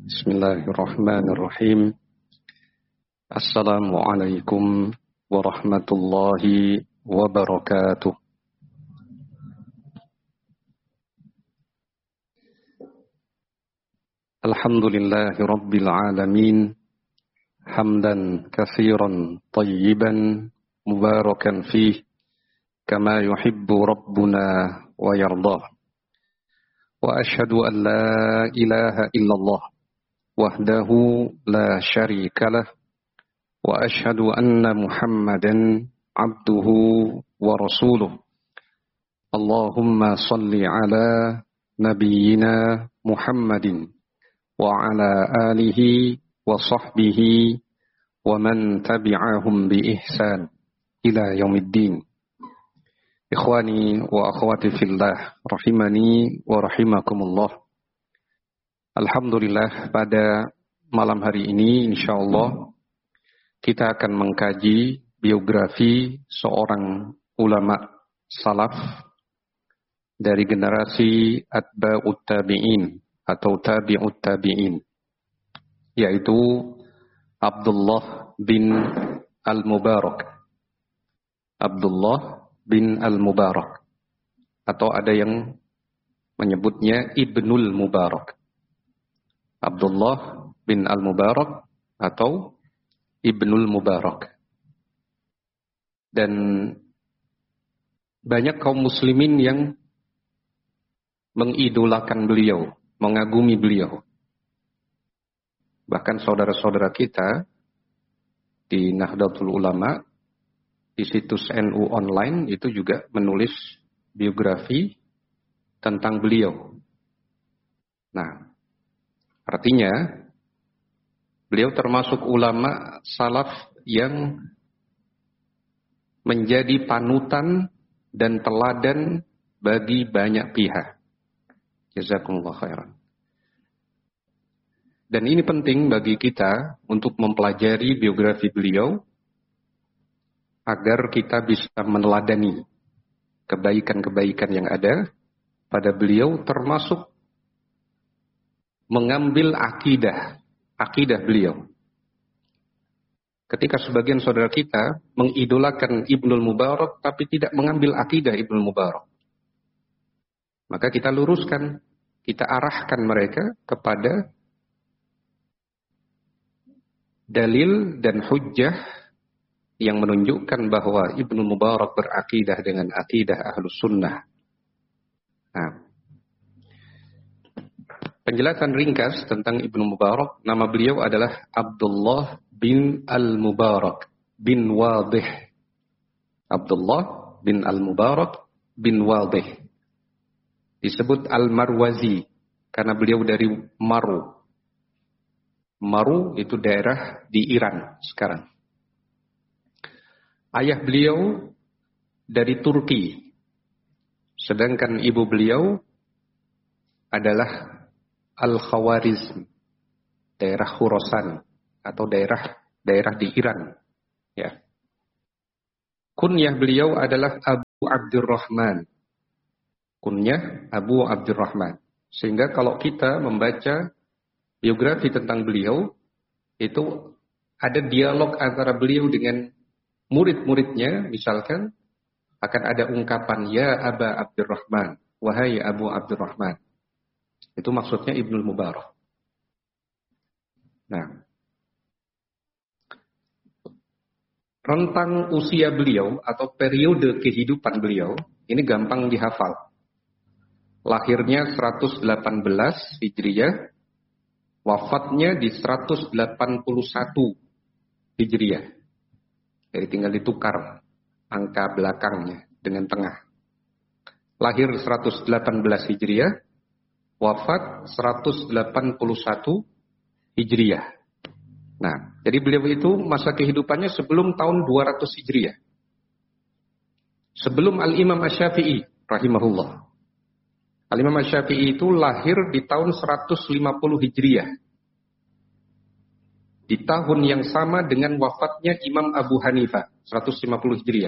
Bismillahirrahmanirrahim. Assalamualaikum warahmatullahi wabarakatuh. Alhamdulillahi rabbil alamin. Hamdan katsiran tayyiban mubarakan fih kama yuhibbu rabbuna wa yardah. Wa ashhadu an la ilaha illallah wahdahu la syarika lah wa ashhadu anna Muhammadan abduhu wa rasuluh. Allahumma salli ala nabiyyina Muhammadin wa ala alihi wa sahbihi wa man tabi'ahum bi ihsan ila yaumiddin. Ikhwani wa akhwati fillah, rahimani wa rahimakumullah. Alhamdulillah, pada malam hari ini insyaallah kita akan mengkaji biografi seorang ulama salaf dari generasi atba'ut tabi'in atau tabi'ut tabi'in, yaitu Abdullah bin Al-Mubarak. Abdullah bin Al-Mubarak, atau ada yang menyebutnya Ibnul Mubarak. Abdullah bin Al-Mubarak atau Ibnul Mubarak. Dan banyak kaum muslimin yang mengidolakan beliau, mengagumi beliau. Bahkan saudara-saudara kita di Nahdlatul Ulama, di situs NU online itu juga menulis biografi tentang beliau. Nah, artinya beliau termasuk ulama salaf yang menjadi panutan dan teladan bagi banyak pihak. Jazakumullah khairan. Dan ini penting bagi kita untuk mempelajari biografi beliau agar kita bisa meneladani kebaikan-kebaikan yang ada pada beliau, termasuk mengambil akidah beliau. Ketika sebagian saudara kita mengidolakan Ibnul Mubarak tapi tidak mengambil akidah Ibnul Mubarak, maka kita luruskan, kita arahkan mereka kepada dalil dan hujjah yang menunjukkan bahwa Ibnu Mubarak berakidah dengan akidah Ahlus Sunnah. Nah, penjelasan ringkas tentang Ibnu Mubarak, nama beliau adalah Abdullah bin Al-Mubarak bin Wadih. Abdullah bin Al-Mubarak bin Wadih. Disebut Al-Marwazi karena beliau dari Maru. Maru itu daerah di Iran sekarang. Ayah beliau dari Turki, sedangkan ibu beliau adalah Al-Khawarizm, daerah Khurasan atau daerah di Iran. Ya. Kunyah beliau adalah Abu Abdurrahman. Kunyah Abu Abdurrahman. Sehingga kalau kita membaca biografi tentang beliau, itu ada dialog antara beliau dengan murid-muridnya, misalkan akan ada ungkapan ya Aba Abdurrahman, wahai Abu Abdurrahman. Itu maksudnya Ibnul Mubarak. Nah, rentang usia beliau atau periode kehidupan beliau ini gampang dihafal. Lahirnya 118 Hijriah, wafatnya di 181 Hijriah. Jadi tinggal ditukar angka belakangnya dengan tengah. Lahir 118 Hijriah, wafat 181 Hijriah. Nah, jadi beliau itu masa kehidupannya sebelum tahun 200 Hijriah. Sebelum Al-Imam Asy-Syafi'i rahimahullah. Al-Imam Asy-Syafi'i itu lahir di tahun 150 Hijriah. Di tahun yang sama dengan wafatnya Imam Abu Hanifah, 150 Hijriah.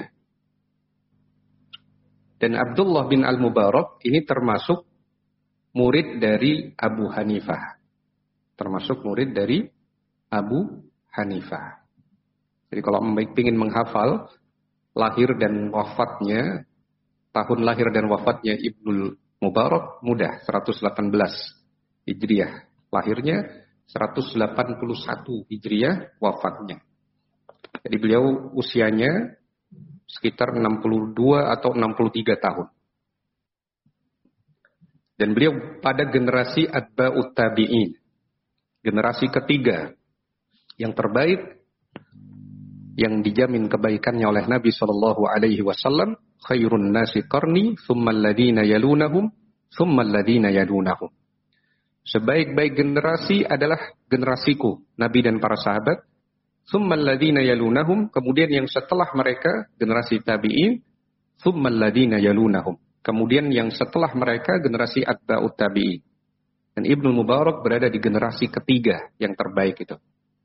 Dan Abdullah bin Al-Mubarak ini termasuk murid dari Abu Hanifah. termasuk murid dari Abu Hanifah. Jadi kalau ingin menghafal lahir dan wafatnya, tahun lahir dan wafatnya Ibnul Mubarak mudah, 118 Hijriah. Lahirnya 181 Hijriah, wafatnya. Jadi beliau usianya sekitar 62 atau 63 tahun. Dan beliau pada generasi atba'ut tabi'in, generasi ketiga yang terbaik, yang dijamin kebaikannya oleh Nabi sallallahu alaihi wasallam, khairun nasi qarni, thumma alladhina yalunahum, thumma alladhina yalunahum. Sebaik-baik generasi adalah generasiku, Nabi dan para sahabat, thumma alladhina yalunahum, kemudian yang setelah mereka generasi tabi'in, thumma alladhina yalunahum. Kemudian yang setelah mereka generasi atba'ut tabi'in. Dan Ibnu Mubarak berada di generasi ketiga yang terbaik itu.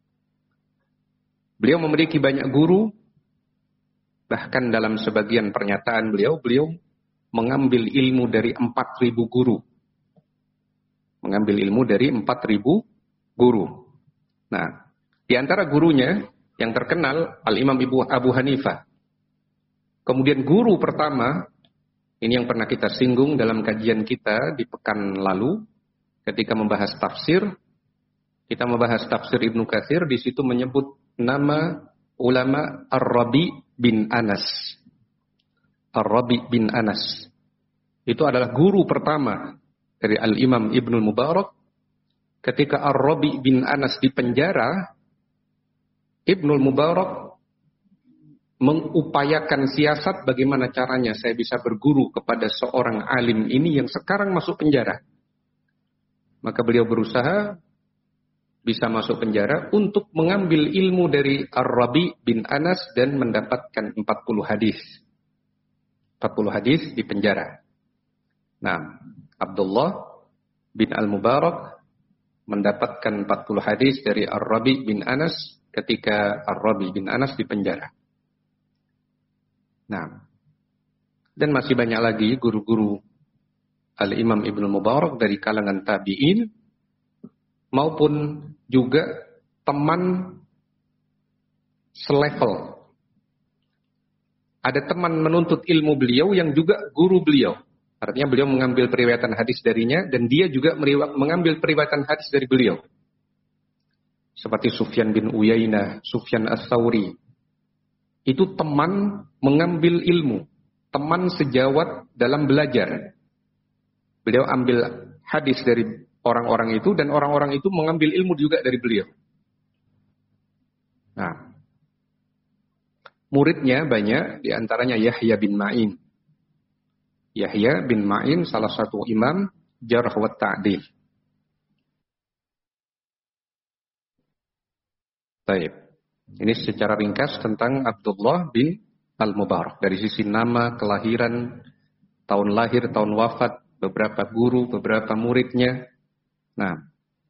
Beliau memiliki banyak guru, bahkan dalam sebagian pernyataan beliau mengambil ilmu dari 4.000 guru. Mengambil ilmu dari 4.000 guru. Nah, di antara gurunya yang terkenal Al-Imam Abu Hanifah. Kemudian guru pertama, ini yang pernah kita singgung dalam kajian kita di pekan lalu, ketika membahas tafsir, kita membahas tafsir Ibnu Katsir, di situ menyebut nama ulama Ar-Rabi bin Anas. Ar-Rabi bin Anas. Itu adalah guru pertama dari Al-Imam Ibnu Mubarak. Ketika Ar-Rabi bin Anas di penjara, Ibnu Mubarak mengupayakan siasat bagaimana caranya saya bisa berguru kepada seorang alim ini yang sekarang masuk penjara. Maka beliau berusaha bisa masuk penjara untuk mengambil ilmu dari Ar-Rabi bin Anas dan mendapatkan 40 hadis. 40 hadis di penjara. Nah, Abdullah bin Al-Mubarak mendapatkan 40 hadis dari Ar-Rabi bin Anas ketika Ar-Rabi bin Anas di penjara. Nah, dan masih banyak lagi guru-guru Al-Imam Ibnu Mubarak dari kalangan tabi'in maupun juga teman selevel. Ada teman menuntut ilmu beliau yang juga guru beliau. Artinya beliau mengambil periwayatan hadis darinya dan dia juga mengambil periwayatan hadis dari beliau. Seperti Sufyan bin Uyainah, Sufyan Ats-Tsauri. Itu teman mengambil ilmu, teman sejawat dalam belajar. Beliau ambil hadis dari orang-orang itu dan orang-orang itu mengambil ilmu juga dari beliau. Nah, muridnya banyak, diantaranya Yahya bin Ma'in. Yahya bin Ma'in salah satu imam jarh wa ta'dil. Baik. Ini secara ringkas tentang Abdullah bin Al-Mubarak. Dari sisi nama, kelahiran, tahun lahir, tahun wafat, beberapa guru, beberapa muridnya. Nah,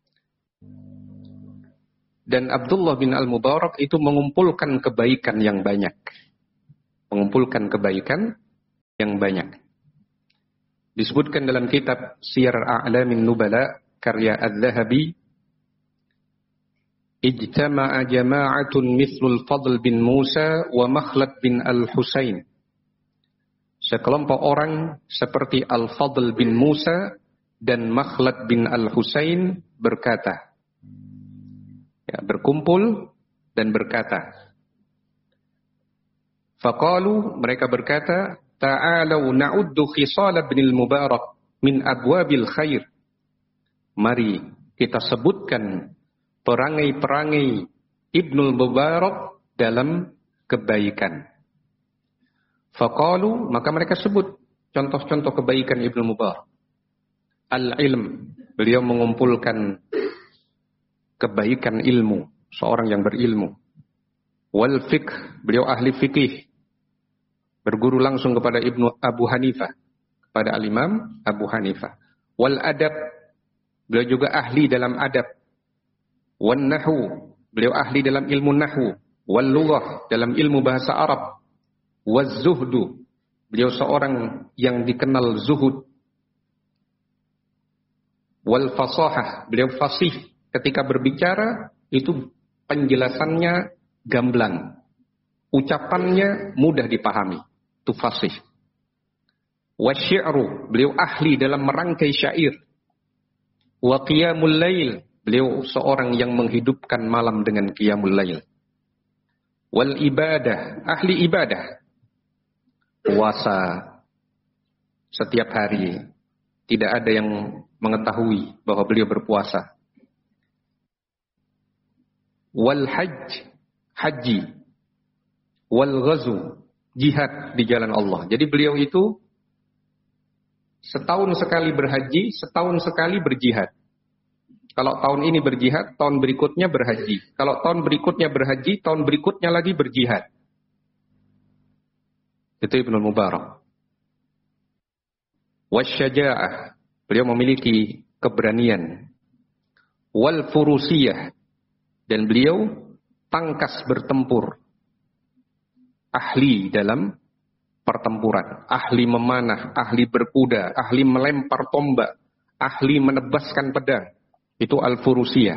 dan Abdullah bin Al-Mubarak itu mengumpulkan kebaikan yang banyak. Mengumpulkan kebaikan yang banyak. Disebutkan dalam kitab Siyar A'lamin Nubala, karya Adz-Dzahabi, ijtama'a jama'atun mithlul Fadl bin Musa wa Makhlad bin Al-Husain. Sekelompok orang seperti Al-Fadl bin Musa dan Makhlad bin Al-Husain berkata, ya, berkumpul dan berkata. Faqalu, mereka berkata, ta'alau na'uddu khisal bin al-Mubarak min abwabil khair. Mari kita sebutkan perangai-perangai Ibnul Mubarak dalam kebaikan. Faqalu, maka mereka sebut contoh-contoh kebaikan Ibnul Mubarak. Al-ilm, beliau mengumpulkan kebaikan ilmu, seorang yang berilmu. Wal fiqh, beliau ahli fikih, berguru langsung kepada Abu Hanifah, kepada Al-Imam Abu Hanifah. Wal adab, beliau juga ahli dalam adab. Wan nahu, beliau ahli dalam ilmu nahwu. Wal lughah, dalam ilmu bahasa Arab. Waz zuhdu, beliau seorang yang dikenal zuhud. Wal fasahah, beliau fasih Ketika berbicara, itu penjelasannya gamblang. Ucapannya mudah dipahami. Itu fasih. Wasyi'ru, beliau ahli dalam merangkai syair. Wa qiyamul lail, beliau seorang yang menghidupkan malam dengan qiyamul lail. Wal ibadah, ahli ibadah. Puasa setiap hari. Tidak ada yang mengetahui bahwa beliau berpuasa. Wal hajj, haji. Wal ghazu, jihad di jalan Allah. Jadi beliau itu setahun sekali berhaji, setahun sekali berjihad. Kalau tahun ini berjihad, tahun berikutnya berhaji. Kalau tahun berikutnya berhaji, tahun berikutnya lagi berjihad. Itu Ibnu Mubarak. Wasyaja'ah, beliau memiliki keberanian. Wal furusiyah, dan beliau tangkas bertempur. Ahli dalam pertempuran, ahli memanah, ahli berkuda, ahli melempar tombak, ahli menebaskan pedang. Itu al-furusiyah.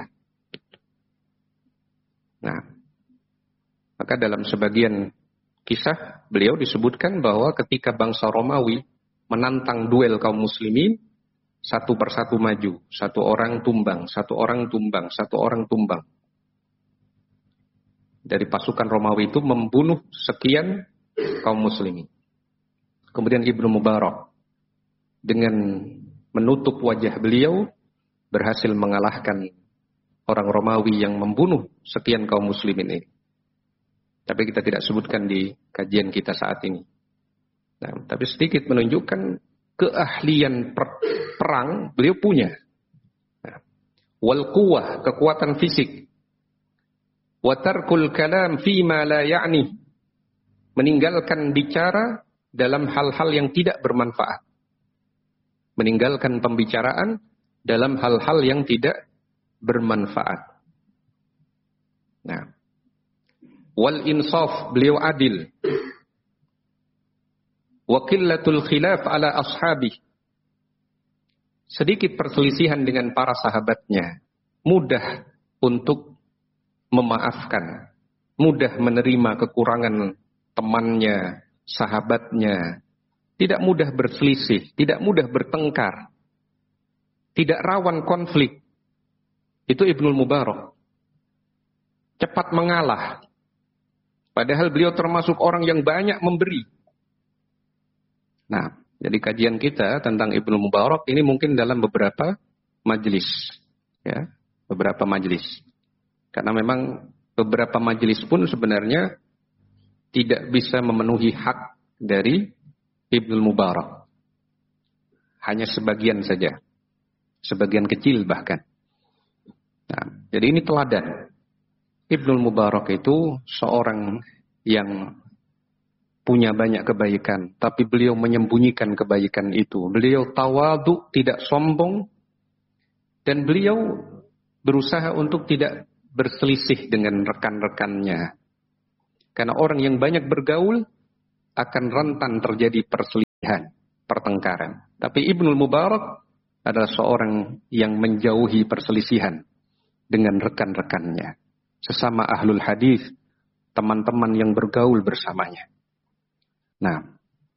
Nah, maka dalam sebagian kisah beliau disebutkan bahwa ketika bangsa Romawi menantang duel kaum muslimin, satu persatu maju, satu orang tumbang, satu orang tumbang, satu orang tumbang. Dari pasukan Romawi itu membunuh sekian kaum muslimin. Kemudian Ibnu Mubarak dengan menutup wajah beliau berhasil mengalahkan orang Romawi yang membunuh sekian kaum muslimin ini. Tapi kita tidak sebutkan di kajian kita saat ini. Nah, tapi sedikit menunjukkan keahlian perang beliau punya. Nah, wal quwwah, kekuatan fisik. Wa tarkul kalam fima la ya'ni, meninggalkan bicara dalam hal-hal yang tidak bermanfaat. Meninggalkan pembicaraan dalam hal-hal yang tidak bermanfaat. Nah, wal insaf, beliau adil. Wa qillatul khilaf ala ashabi, sedikit perselisihan dengan para sahabatnya, mudah untuk memaafkan, mudah menerima kekurangan temannya, sahabatnya, tidak mudah berselisih, tidak mudah bertengkar, tidak rawan konflik. Itu Ibnu Mubarak. Cepat mengalah. Padahal beliau termasuk orang yang banyak memberi. Nah, jadi kajian kita tentang Ibnu Mubarak ini mungkin dalam beberapa majelis, ya, beberapa majelis. Karena memang beberapa majelis pun sebenarnya tidak bisa memenuhi hak dari Ibnu Mubarak. Hanya sebagian saja. Sebagian kecil bahkan. Nah, jadi ini teladan. Ibnu Mubarak itu seorang yang punya banyak kebaikan, tapi beliau menyembunyikan kebaikan itu. Beliau tawadhu, tidak sombong, dan beliau berusaha untuk tidak berselisih dengan rekan-rekannya. Karena orang yang banyak bergaul akan rentan terjadi perselisihan, pertengkaran. Tapi Ibnu Mubarak adalah seorang yang menjauhi perselisihan dengan rekan-rekannya. Sesama ahlul hadis, teman-teman yang bergaul bersamanya. Nah,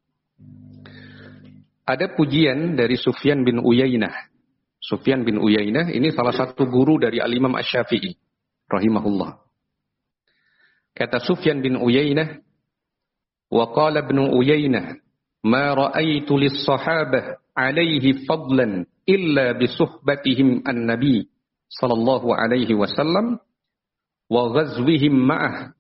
ada pujian dari Sufyan bin Uyainah. Sufyan bin Uyainah ini salah satu guru dari Al-Imam Asy-Syafi'i rahimahullah. Kata Sufyan bin Uyainah, wa qala ibnu Uyainah, ma ra'aitu lis-sahabah alaihi fadlan illa bi suhbatihim an-nabi sallallahu alaihi wasallam wa ghazwihim ma'ah.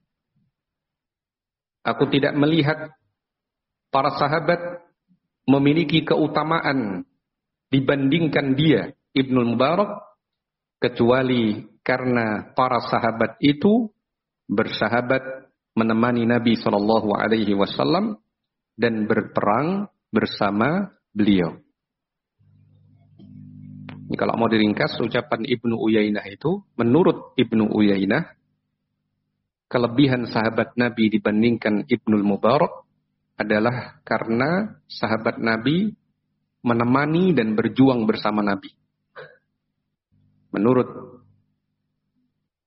Aku tidak melihat para sahabat memiliki keutamaan dibandingkan dia, Ibnu Mubarak, kecuali karena para sahabat itu bersahabat menemani Nabi sallallahu alaihi wasallam dan berperang bersama beliau. Ini kalau mau diringkas ucapan Ibnu Uyainah itu, menurut Ibnu Uyainah, kelebihan sahabat Nabi dibandingkan Ibnu Mubarak adalah karena sahabat Nabi menemani dan berjuang bersama Nabi. Menurut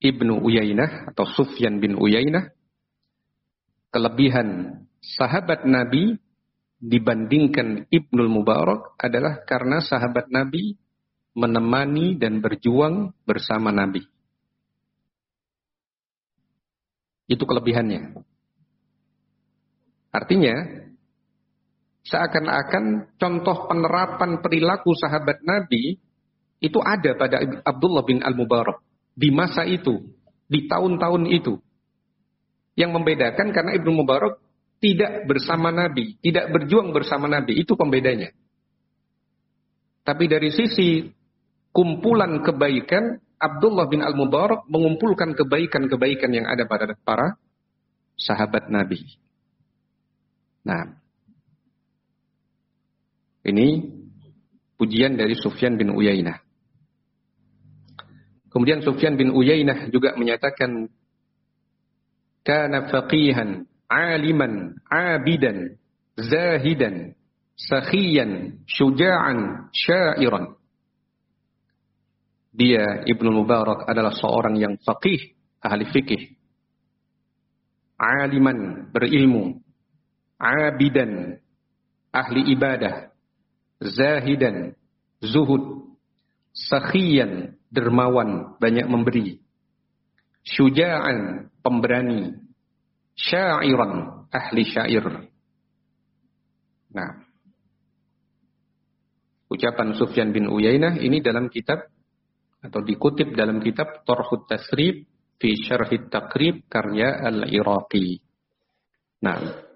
Ibnu Uyainah atau Sufyan bin Uyainah, kelebihan sahabat Nabi dibandingkan Ibnul Mubarak adalah karena sahabat Nabi menemani dan berjuang bersama Nabi. Itu kelebihannya. Artinya, seakan-akan contoh penerapan perilaku sahabat Nabi itu ada pada Abdullah bin Al-Mubarak di masa itu, di tahun-tahun itu. Yang membedakan karena Ibnu Mubarak tidak bersama Nabi, tidak berjuang bersama Nabi, itu pembedanya. Tapi dari sisi kumpulan kebaikan, Abdullah bin Al-Mubarak mengumpulkan kebaikan-kebaikan yang ada pada para sahabat Nabi. Nah, ini pujian dari Sufyan bin Uyainah. Kemudian Sufyan bin Uyainah juga menyatakan, kana faqihan, aliman, abidan, zahidan, sakhiyan, syuja'an, syairan. Dia Ibnu Mubarak adalah seorang yang faqih, ahli fikih. Aliman, berilmu. Abidan, ahli ibadah. Zahidan, zuhud. Sakhiyan, dermawan, banyak memberi. Syuja'an, pemberani. Syairan, ahli syair. Nah, ucapan Sufyan bin Uyainah ini dalam kitab atau dikutip dalam kitab Tarhut Tasrib fi Syarhit Taqrib karya Al-Iraqi. Nah,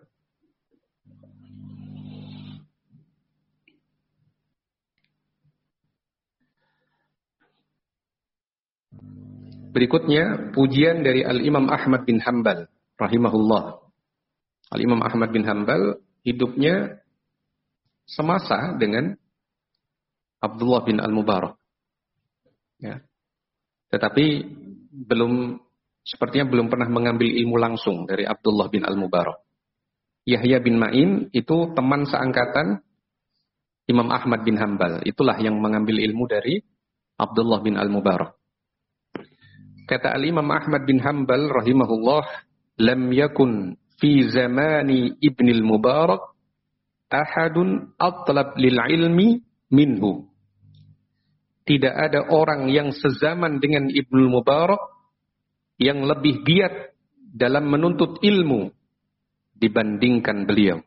berikutnya pujian dari Al-Imam Ahmad bin Hanbal rahimahullah. Al-Imam Ahmad bin Hanbal hidupnya semasa dengan Abdullah bin Al-Mubarak. Ya. Tetapi sepertinya belum pernah mengambil ilmu langsung dari Abdullah bin Al-Mubarak. Yahya bin Ma'in itu teman seangkatan Imam Ahmad bin Hanbal. Itulah yang mengambil ilmu dari Abdullah bin Al-Mubarak. Kata Al-Imam Ahmad bin Hanbal rahimahullah, lam yakun fi zamani Ibnil Mubarak ahadun atlab lil ilmi minhu. Tidak ada orang yang sezaman dengan Ibnul Mubarak yang lebih giat dalam menuntut ilmu dibandingkan beliau.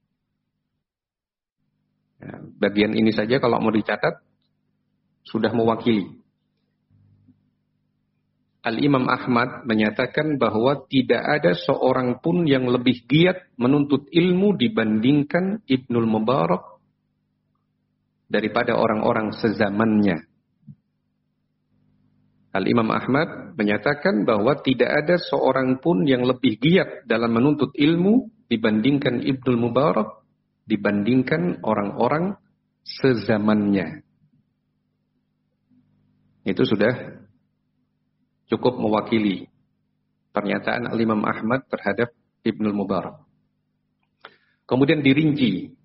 Ya, bagian ini saja kalau mau dicatat sudah mewakili. Al-Imam Ahmad menyatakan bahwa tidak ada seorang pun yang lebih giat menuntut ilmu dibandingkan Ibnul Mubarak daripada orang-orang sezamannya. Al-Imam Ahmad menyatakan bahwa tidak ada seorang pun yang lebih giat dalam menuntut ilmu dibandingkan Ibnul Mubarak, dibandingkan orang-orang sezamannya. Itu sudah cukup mewakili pernyataan Al-Imam Ahmad terhadap Ibnul Mubarak. Kemudian dirinci